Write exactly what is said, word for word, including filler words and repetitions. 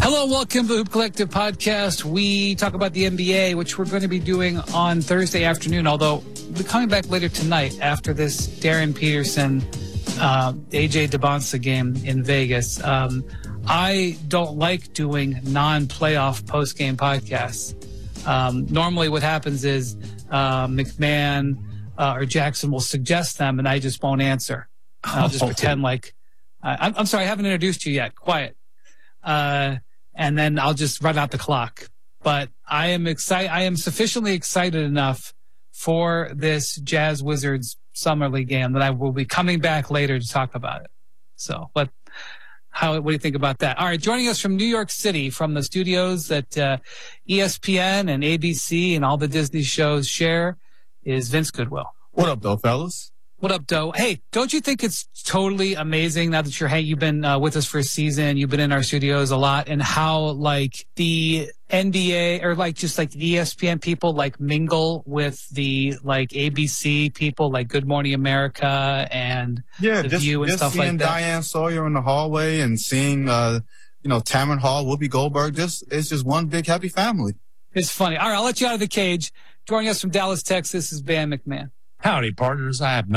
Hello, welcome to the Hoop Collective podcast. We talk about the N B A, which we're going to be doing on Thursday afternoon, although we'll be coming back later tonight after this Darren Peterson, uh, A J DeBonsa game in Vegas. Um, I don't like doing non-playoff post-game podcasts. Um, normally what happens is uh, McMahon uh, or Jackson will suggest them, and I just won't answer. I'll just pretend like uh, I'm, I'm sorry, I haven't introduced you yet. Quiet. Uh, and then I'll just run out the clock. But I am excited. I am sufficiently excited enough for this Jazz Wizards Summer League game that I will be coming back later to talk about it. So, what, how, what do you think about that? All right, joining us from New York City, from the studios that uh, E S P N and A B C and all the Disney shows share, is Vince Goodwill. What up, though, fellas? What up, Doe? Hey, don't you think it's totally amazing now that you're, hey, you've been uh, with us for a season, you've been in our studios a lot, and how, like, the N B A or, like, just, like, the E S P N people, like, mingle with the, like, A B C people, like Good Morning America and yeah, The just, View and just stuff seeing like that? Diane Sawyer in the hallway and seeing, uh, you know, Tamron Hall, Whoopi Goldberg, just it's just one big happy family. It's funny. All right, I'll let you out of the cage. Joining us from Dallas, Texas is Bam McMahon. Howdy, partners. I have